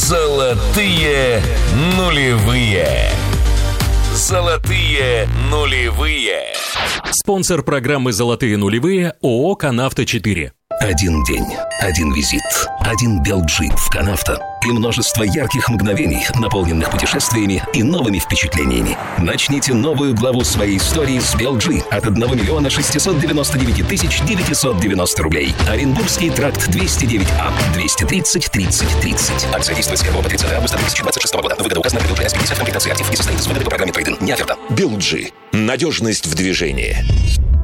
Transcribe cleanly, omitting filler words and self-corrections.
Золотые нулевые. Золотые нулевые. Спонсор программы «Золотые нулевые» ООО «Канавто-4». Один день, один визит, один Белджи в Канавто и множество ярких мгновений, наполненных путешествиями и новыми впечатлениями. Начните новую главу своей истории с Белджи от 1 699 990 рублей. Оренбургский тракт 209А, 230 30 30. Акция действует с 1 по 30 августа 2026 года. Выгода указана в Белджи СП комплектации актив и состоит из выгоды по программе трейдинг. Не оферта. Белджи. Надежность в движении.